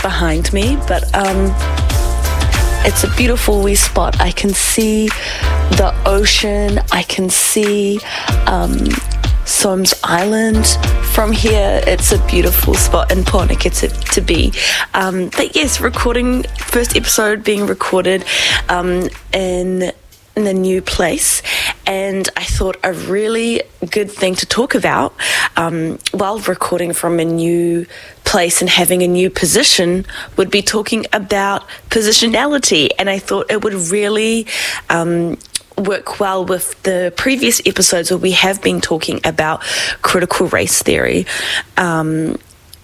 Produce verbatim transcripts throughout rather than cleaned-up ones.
behind me, but um, it's a beautiful wee spot. I can see the ocean. I can see um, Somes Island from here. It's a beautiful spot in Pōneke to, to be. Um, but yes, recording, first episode being recorded um, in in a new place, and I thought a really good thing to talk about um, while recording from a new place and having a new position would be talking about positionality. And I thought it would really um, work well with the previous episodes where we have been talking about critical race theory. Um,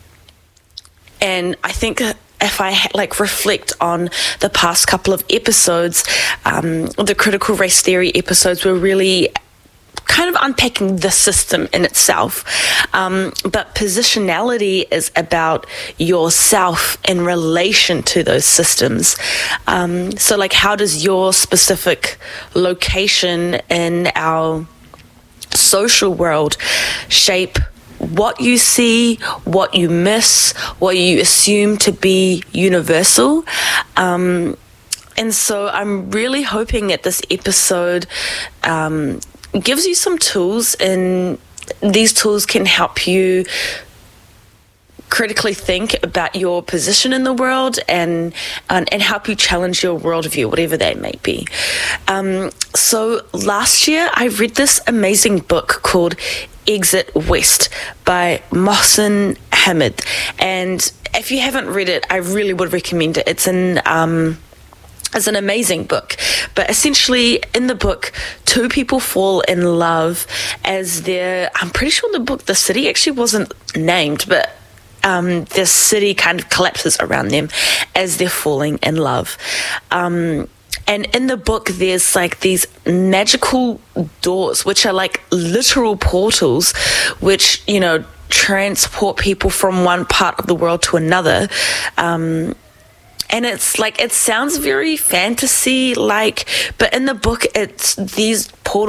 and I think if I like reflect on the past couple of episodes, um, the critical race theory episodes were really kind of unpacking the system in itself. Um, but positionality is about yourself in relation to those systems. Um, so like, how does your specific location in our social world shape what you see, what you miss, what you assume to be universal? Um, and so I'm really hoping that this episode um, gives you some tools, and these tools can help you critically think about your position in the world and and, and help you challenge your worldview, whatever that may be. Um, so last year I read this amazing book called Exit West by Mohsin Hamid, and if you haven't read it, I really would recommend it. It's an um, it's an amazing book, but essentially in the book, two people fall in love as their, I'm pretty sure in the book the city actually wasn't named, but um, this city kind of collapses around them as they're falling in love. Um, And in the book, there's like these magical doors, which are like literal portals, which, you know, transport people from one part of the world to another. Um, and it's like, it sounds very fantasy like, but in the book, it's these portals